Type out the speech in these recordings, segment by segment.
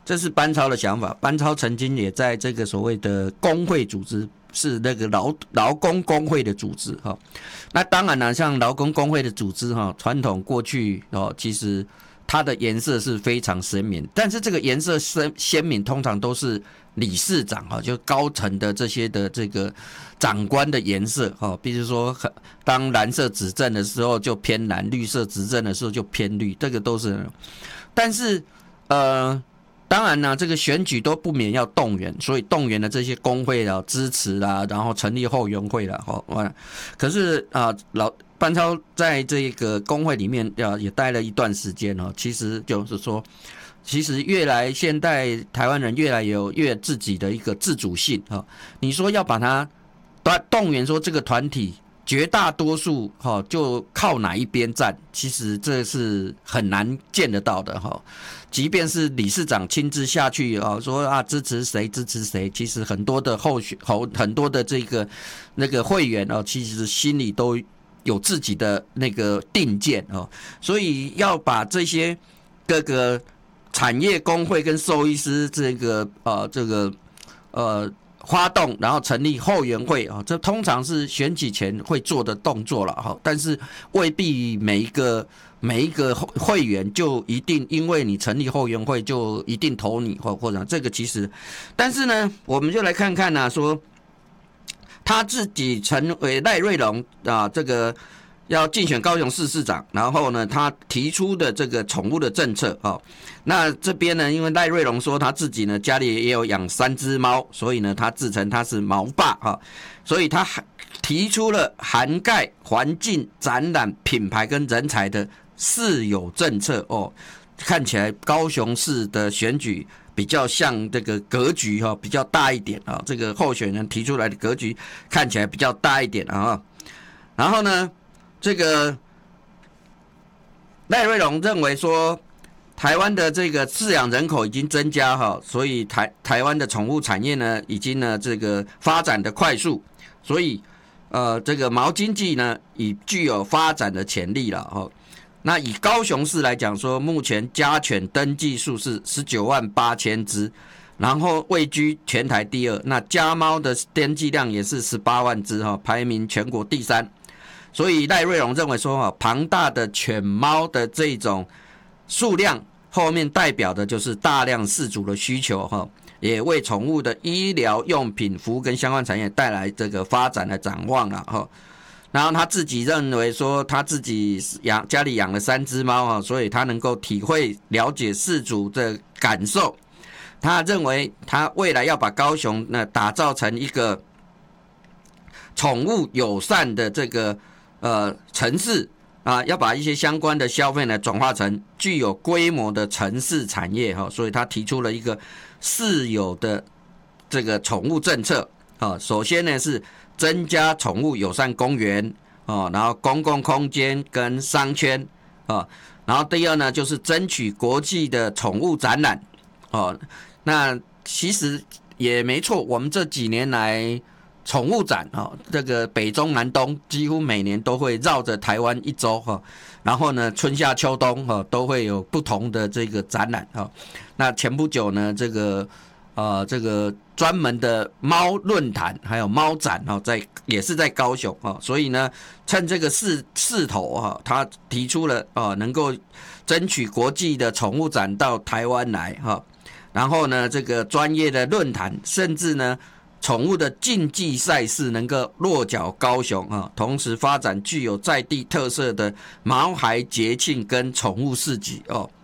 这是班超的想法。班超曾经也在这个所谓的工会组织，是那个劳工工会的组织哈。那当然了，像劳工工会的组织哈，传统过去其实它的颜色是非常鲜明，但是这个颜色鲜明通常都是理事长哈，就高层的这些的这个长官的颜色哈，比如说当蓝色执政的时候就偏蓝，绿色执政的时候就偏绿，这个都是。但是当然呢，这个选举都不免要动员，所以动员了这些工会啦、支持啦，然后成立后援会啦，可是班超在这个工会里面也待了一段时间哦，其实就是说，其实现代台湾人越来越自己的一个自主性啊。你说要把它动员说这个团体绝大多数就靠哪一边站，其实这是很难见得到的哈。即便是理事长亲自下去说支持谁支持谁，其实很多的很多的那个会员其实心里都有自己的那个定见所以要把这些各个产业工会跟兽医师发动，然后成立后援会这通常是选举前会做的动作了但是未必每一个会员就一定因为你成立后援会就一定投你或者这个其实，但是呢，我们就来看看说他自己成为赖瑞隆这个要竞选高雄市市长，然后呢，他提出的这个宠物的政策那这边呢，因为赖瑞隆说他自己呢家里也有养3只猫，所以呢他自称他是毛爸所以他提出了涵盖环境、展览、品牌跟人才的4有政策看起来高雄市的选举比较像这个格局比较大一点这个候选人提出来的格局看起来比较大一点然后呢，这个赖瑞隆认为说，台湾的这个饲养人口已经增加所以台湾的宠物产业呢，已经呢这个发展的快速，所以这个毛经济呢，已具有发展的潜力了那以高雄市来讲说，目前家犬登记数是198000只，然后位居全台第2，那家猫的登记量也是18万只排名全国第3。所以赖瑞隆认为说庞大的犬猫的这种数量后面代表的就是大量饲主的需求也为宠物的医疗用品服务跟相关产业带来这个发展的展望然后他自己认为说他自己家里养了3只猫所以他能够体会了解饲主的感受。他认为他未来要把高雄呢打造成一个宠物友善的这个城市要把一些相关的消费呢转化成具有规模的城市产业所以他提出了一个4有的这个宠物政策首先呢是增加宠物友善公园然后公共空间跟商圈然后第2呢就是争取国际的宠物展览那其实也没错，我们这几年来宠物展这个北中南东几乎每年都会绕着台湾一周然后呢春夏秋冬都会有不同的这个展览那前不久呢这个专门的猫论坛还有猫展也是在高雄所以呢趁这个势头他提出了能够争取国际的宠物展到台湾来然后呢这个专业的论坛甚至呢宠物的竞技赛事能够落脚高雄同时发展具有在地特色的毛孩节庆跟宠物市集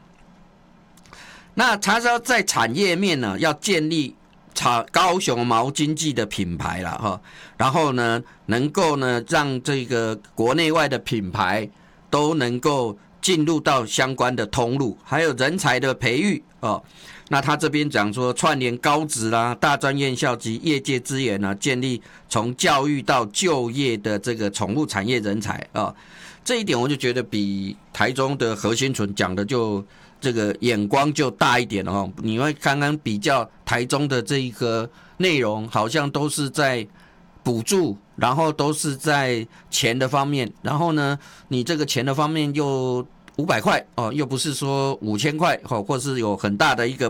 那他说在产业面呢要建立高雄毛经济的品牌啦然后呢能够呢让这个国内外的品牌都能够进入到相关的通路，还有人才的培育那他这边讲说串联高职啦、大专院校及业界资源建立从教育到就业的这个宠物产业人才这一点我就觉得比台中的何新纯讲的就这个眼光就大一点你会刚刚比较台中的这一个内容，好像都是在补助，然后都是在钱的方面，然后呢，你这个钱的方面又500块又不是说5000块或是有很大的一个